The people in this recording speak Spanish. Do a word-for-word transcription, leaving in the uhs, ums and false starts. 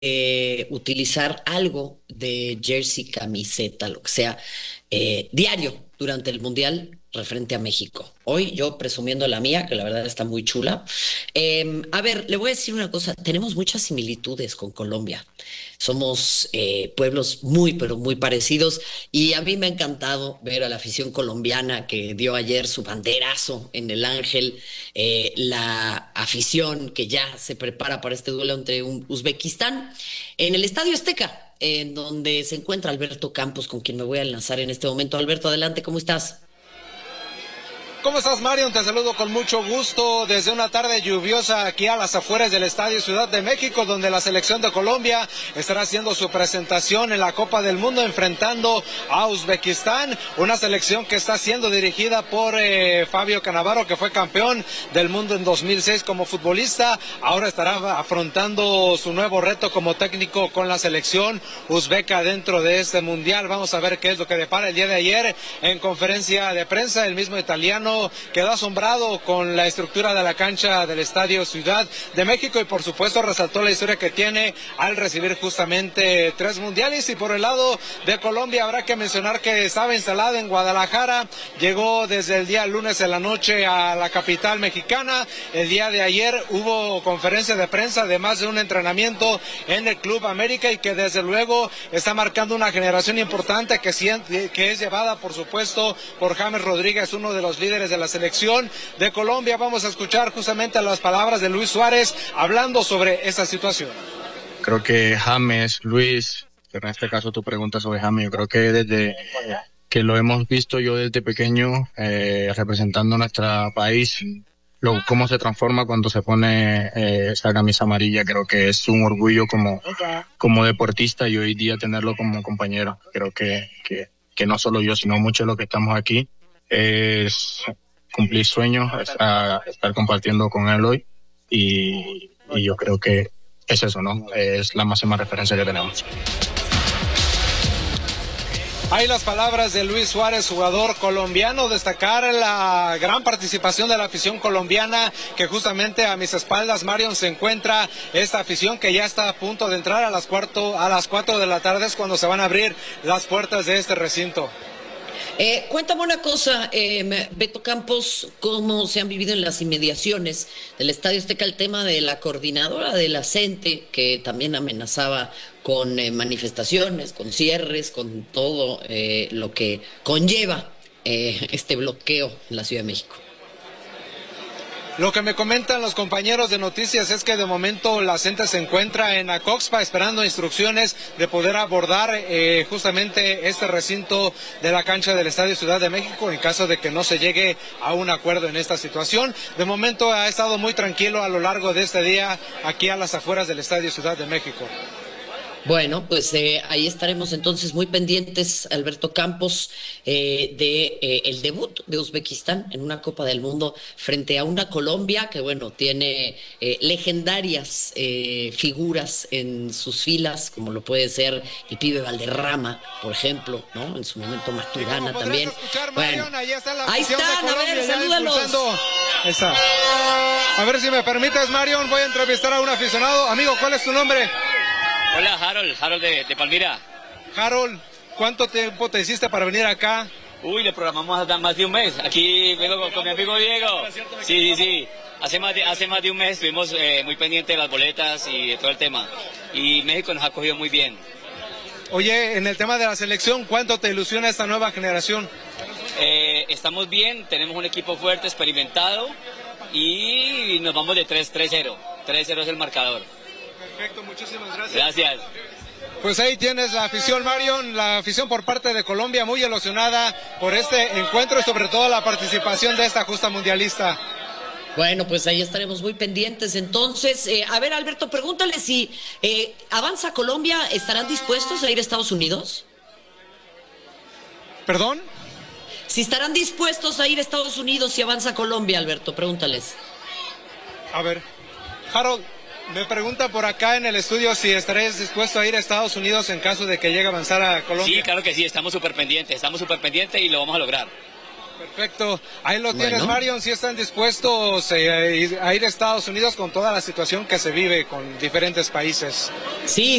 eh, utilizar algo de jersey, camiseta, lo que sea, eh, diario durante el Mundial referente a México. Hoy yo presumiendo la mía, que la verdad está muy chula. Eh, a ver, le voy a decir una cosa, tenemos muchas similitudes con Colombia. Somos eh, pueblos muy, pero muy parecidos y a mí me ha encantado ver a la afición colombiana que dio ayer su banderazo en el Ángel, eh, la afición que ya se prepara para este duelo entre un Uzbekistán en el Estadio Azteca, en donde se encuentra Alberto Campos, con quien me voy a lanzar en este momento. Alberto, adelante, ¿cómo estás? ¿Cómo estás, Marion? Te saludo con mucho gusto desde una tarde lluviosa aquí a las afueras del Estadio Ciudad de México, donde la selección de Colombia estará haciendo su presentación en la Copa del Mundo enfrentando a Uzbekistán, una selección que está siendo dirigida por eh, Fabio Cannavaro, que fue campeón del mundo en dos mil seis como futbolista. Ahora estará afrontando su nuevo reto como técnico con la selección uzbeca dentro de este mundial. Vamos a ver qué es lo que depara. El día de ayer, en conferencia de prensa, el mismo italiano quedó asombrado con la estructura de la cancha del Estadio Ciudad de México y por supuesto resaltó la historia que tiene al recibir justamente tres mundiales. Y por el lado de Colombia habrá que mencionar que estaba instalada en Guadalajara, llegó desde el día lunes en la noche a la capital mexicana. El día de ayer hubo conferencia de prensa, además de un entrenamiento en el Club América, y que desde luego está marcando una generación importante que, que es llevada por supuesto por James Rodríguez, uno de los líderes de la selección de Colombia. Vamos a escuchar justamente las palabras de Luis Suárez hablando sobre esta situación. Creo que James, Luis, pero en este caso tu pregunta sobre James, yo creo que desde que lo hemos visto yo desde pequeño eh, representando nuestro país, lo, cómo se transforma cuando se pone eh, esa camisa amarilla, creo que es un orgullo como, como deportista y hoy día tenerlo como compañero. Creo que, que, que no solo yo, sino muchos de los que estamos aquí, es cumplir sueños, estar, estar compartiendo con él hoy y, y yo creo que es eso, ¿no? Es la máxima referencia que tenemos. Hay las palabras de Luis Suárez, jugador colombiano. Destacar la gran participación de la afición colombiana, que justamente a mis espaldas, Marion, se encuentra esta afición que ya está a punto de entrar a las, cuarto, a las cuatro de la tarde, es cuando se van a abrir las puertas de este recinto. Eh, cuéntame una cosa, eh, Beto Campos, ¿cómo se han vivido en las inmediaciones del Estadio Azteca el tema de la coordinadora de la CENTE, que también amenazaba con eh, manifestaciones, con cierres, con todo eh, lo que conlleva eh, este bloqueo en la Ciudad de México? Lo que me comentan los compañeros de noticias es que de momento la CENTE se encuentra en Acoxpa esperando instrucciones de poder abordar eh, justamente este recinto de la cancha del Estadio Ciudad de México en caso de que no se llegue a un acuerdo en esta situación. De momento ha estado muy tranquilo a lo largo de este día aquí a las afueras del Estadio Ciudad de México. Bueno, pues eh, ahí estaremos entonces muy pendientes, Alberto Campos, eh, de eh, el debut de Uzbekistán en una Copa del Mundo frente a una Colombia que, bueno, tiene eh, legendarias eh, figuras en sus filas, como lo puede ser el pibe Valderrama, por ejemplo, ¿no? En su momento Maturana también. Escuchar, bueno, Marion, ahí, está la ahí están, a ver, salúdalos. Ahí está. A ver si me permites, Marion, voy a entrevistar a un aficionado. Amigo, ¿cuál es tu nombre? Hola, Harold, Harold de, de Palmira. Harold, ¿cuánto tiempo te hiciste para venir acá? Uy, le programamos hasta más de un mes. Aquí vengo con, con mi amigo Diego. Sí, sí, sí. Hace más de, hace más de un mes estuvimos eh, muy pendientes de las boletas y de todo el tema. Y México nos ha cogido muy bien. Oye, en el tema de la selección, ¿cuánto te ilusiona esta nueva generación? Eh, estamos bien, tenemos un equipo fuerte, experimentado y nos vamos de tres cero. tres cero es el marcador. Perfecto, muchísimas gracias. Gracias. Pues ahí tienes la afición, Marion, la afición por parte de Colombia muy ilusionada por este encuentro y sobre todo la participación de esta justa mundialista. Bueno, pues ahí estaremos muy pendientes. Entonces, eh, a ver, Alberto, pregúntale si eh, avanza Colombia, ¿estarán dispuestos a ir a Estados Unidos? ¿Perdón? Si estarán dispuestos a ir a Estados Unidos si avanza Colombia, Alberto, pregúntales. A ver, Harold, me pregunta por acá en el estudio si estaréis dispuesto a ir a Estados Unidos en caso de que llegue a avanzar a Colombia. Sí, claro que sí, estamos súper pendientes, estamos súper pendientes y lo vamos a lograr. Perfecto, ahí lo tienes, Bueno. Marion. Si están dispuestos eh, a ir a Estados Unidos con toda la situación que se vive con diferentes países. Sí,